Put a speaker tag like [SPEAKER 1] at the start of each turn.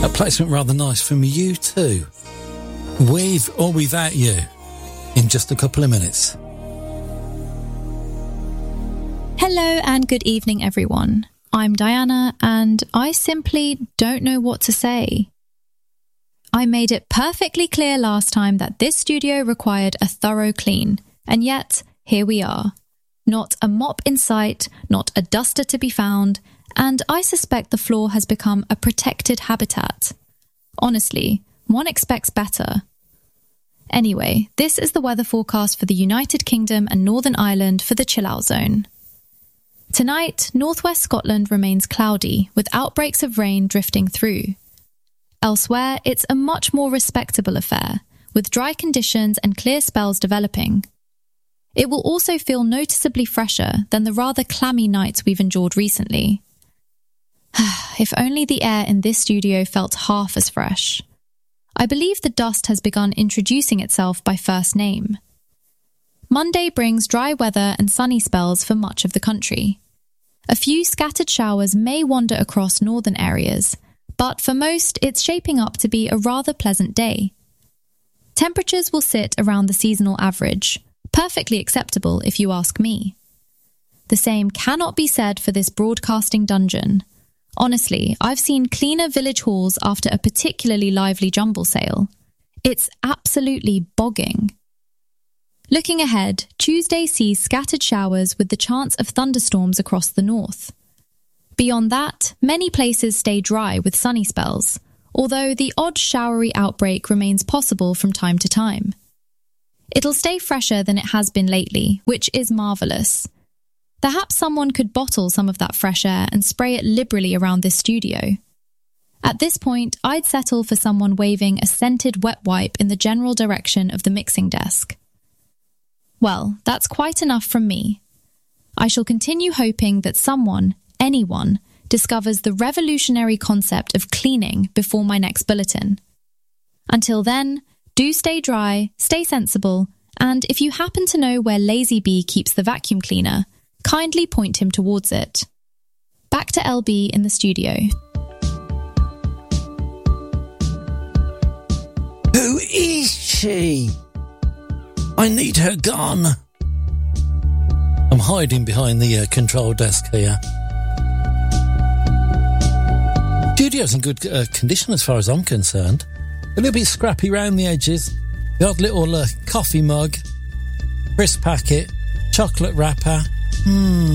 [SPEAKER 1] A placement rather nice from U2. With or without you, in just a couple of minutes.
[SPEAKER 2] Hello and good evening, everyone. I'm Diana, and I simply don't know what to say. I made it perfectly clear last time that this studio required a thorough clean, and yet here we are. Not a mop in sight, not a duster to be found, and I suspect the floor has become a protected habitat. Honestly, one expects better. Anyway, this is the weather forecast for the United Kingdom and Northern Ireland for the chill-out zone. Tonight, northwest Scotland remains cloudy, with outbreaks of rain drifting through. Elsewhere, it's a much more respectable affair, with dry conditions and clear spells developing. It will also feel noticeably fresher than the rather clammy nights we've endured recently. If only the air in this studio felt half as fresh. I believe the dust has begun introducing itself by first name. Monday brings dry weather and sunny spells for much of the country. A few scattered showers may wander across northern areas, but for most it's shaping up to be a rather pleasant day. Temperatures will sit around the seasonal average, perfectly acceptable if you ask me. The same cannot be said for this broadcasting dungeon. Honestly, I've seen cleaner village halls after a particularly lively jumble sale. It's absolutely bogging. Looking ahead, Tuesday sees scattered showers with the chance of thunderstorms across the north. Beyond that, many places stay dry with sunny spells, although the odd showery outbreak remains possible from time to time. It'll stay fresher than it has been lately, which is marvellous. Perhaps someone could bottle some of that fresh air and spray it liberally around this studio. At this point, I'd settle for someone waving a scented wet wipe in the general direction of the mixing desk. Well, that's quite enough from me. I shall continue hoping that someone, anyone, discovers the revolutionary concept of cleaning before my next bulletin. Until then, do stay dry, stay sensible, and if you happen to know where Lazy Bee keeps the vacuum cleaner, kindly point him towards it. Back to LB in the studio.
[SPEAKER 1] Who is she? I need her gone. I'm hiding behind the control desk here. Studio's in good condition as far as I'm concerned. A little bit scrappy round the edges. The odd little coffee mug, crisp packet, chocolate wrapper.